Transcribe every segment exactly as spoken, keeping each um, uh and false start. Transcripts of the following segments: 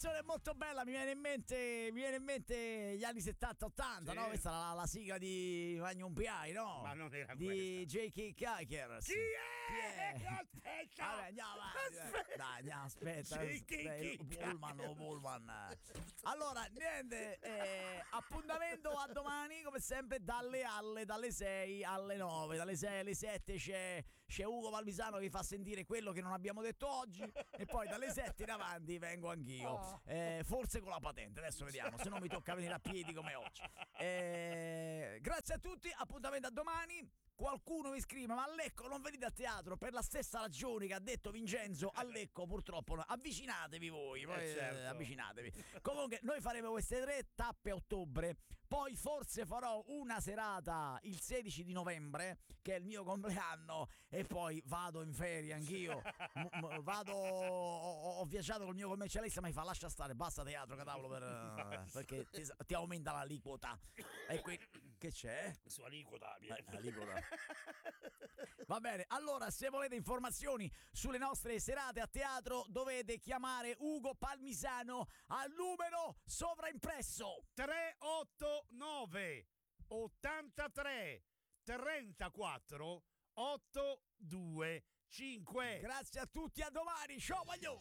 canzone è molto bella, mi viene in mente, mi viene in mente gli anni settanta ottanta, sì. No? Questa è la, la sigla di Magnum P I, no? Ma non era di questa. J K. Kiker. Chi è? Chi è? Aspetta! Vabbè, andiamo avanti. Aspetta. Dai, andiamo, aspetta. J K. Pullman, oh, Pullman. Allora, niente, eh, appuntamento a domani, come sempre, dalle alle, dalle sei alle nove, dalle sei alle sette c'è, c'è Ugo Palmisano che vi fa sentire quello che non abbiamo detto oggi e poi dalle sette in avanti vengo anch'io, eh, forse con la patente, adesso vediamo, se no mi tocca venire a piedi come oggi. Eh, grazie a tutti, appuntamento a domani. Qualcuno mi scrive: ma a Lecco non venite a teatro per la stessa ragione che ha detto Vincenzo. A Lecco purtroppo no. Avvicinatevi voi, poi, eh certo. eh, avvicinatevi. Comunque noi faremo queste tre tappe a ottobre, poi forse farò una serata il sedici di novembre che è il mio compleanno e poi vado in ferie anch'io. M- m- vado ho, ho viaggiato col mio commercialista, ma mi fa lascia stare, basta teatro catavolo per, perché ti, ti aumenta l'aliquota. E qui che c'è? Su aliquota, eh, aliquota. Va bene, allora se volete informazioni sulle nostre serate a teatro dovete chiamare Ugo Palmisano al numero sovraimpresso tre otto nove ottantatré trentaquattro ottocentoventicinque. Grazie a tutti, a domani, ciao Maglio.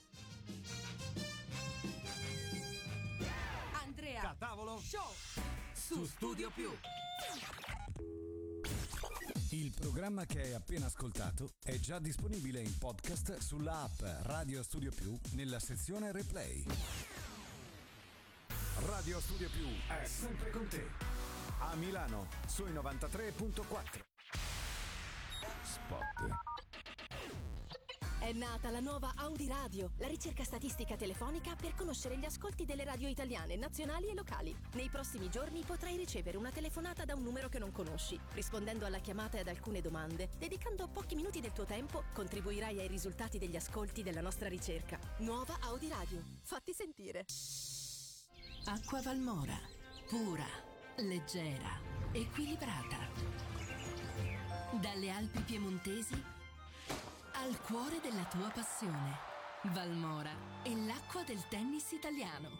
Andrea Catavolo Show su Studio Più. Il programma che hai appena ascoltato è già disponibile in podcast sulla app Radio Studio Più nella sezione Replay. Radio Studio Più è sempre con te. A Milano sui novantatré virgola quattro. Spot. È nata la nuova Audi Radio, la ricerca statistica telefonica per conoscere gli ascolti delle radio italiane, nazionali e locali. Nei prossimi giorni potrai ricevere una telefonata da un numero che non conosci. Rispondendo alla chiamata e ad alcune domande, dedicando pochi minuti del tuo tempo, contribuirai ai risultati degli ascolti della nostra ricerca. Nuova Audi Radio. Fatti sentire. Acqua Valmora. Pura, leggera, equilibrata. Dalle Alpi piemontesi al cuore della tua passione. Valmora è l'acqua del tennis italiano.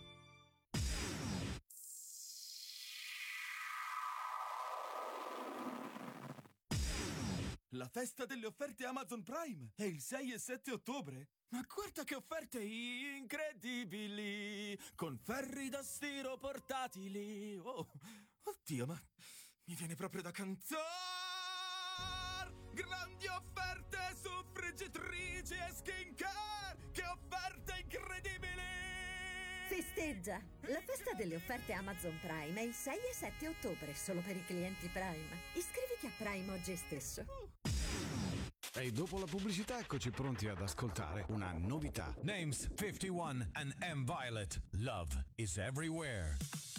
La festa delle offerte Amazon Prime è il sei e sette ottobre. Ma guarda che offerte incredibili! Con ferri da stiro portatili. Oh, oddio, ma mi viene proprio da cantare! Grandi offerte su friggitrici e skincare! Che offerte incredibili! Festeggia! La festa delle offerte Amazon Prime è il sei e sette ottobre, solo per i clienti Prime. Iscriviti a Prime oggi stesso. E dopo la pubblicità eccoci pronti ad ascoltare una novità. Names fifty-one and M Violet. Love is everywhere.